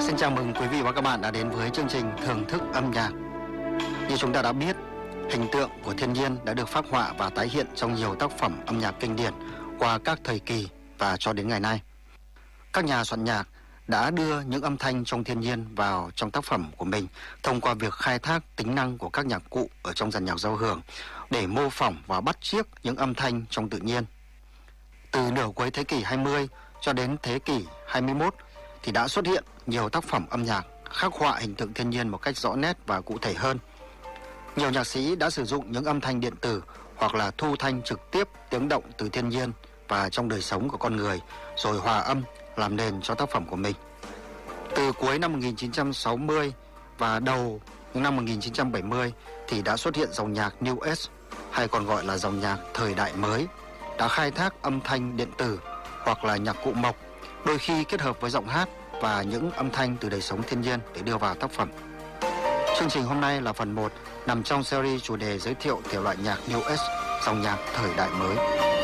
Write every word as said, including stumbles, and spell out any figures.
Xin chào mừng quý vị và các bạn đã đến với chương trình Thưởng thức âm nhạc. Như chúng ta đã biết, hình tượng của thiên nhiên đã được phác họa và tái hiện trong nhiều tác phẩm âm nhạc kinh điển qua các thời kỳ và cho đến ngày nay. Các nhà soạn nhạc đã đưa những âm thanh trong thiên nhiên vào trong tác phẩm của mình thông qua việc khai thác tính năng của các nhạc cụ ở trong dàn nhạc giao hưởng để mô phỏng và bắt chước những âm thanh trong tự nhiên. Từ nửa cuối thế kỷ hai mươi cho đến thế kỷ hai mươi mốt thì đã xuất hiện nhiều tác phẩm âm nhạc khắc họa hình tượng thiên nhiên một cách rõ nét và cụ thể hơn. Nhiều nhạc sĩ đã sử dụng những âm thanh điện tử hoặc là thu thanh trực tiếp tiếng động từ thiên nhiên và trong đời sống của con người, rồi hòa âm làm nền cho tác phẩm của mình. Từ cuối năm một nghìn chín trăm sáu mươi và đầu những năm một nghìn chín trăm bảy mươi thì đã xuất hiện dòng nhạc New Age, hay còn gọi là dòng nhạc thời đại mới, đã khai thác âm thanh điện tử hoặc là nhạc cụ mộc, đôi khi kết hợp với giọng hát và những âm thanh từ đời sống thiên nhiên để đưa vào tác phẩm. Chương trình hôm nay là phần một nằm trong series chủ đề giới thiệu thể loại nhạc New Age, dòng nhạc thời đại mới.